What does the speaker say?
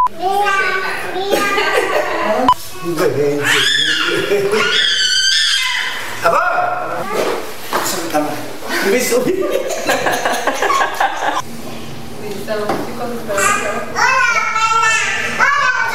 Apa? Sakit tangan. Bisa. Bisa, lo mesti konsultasi.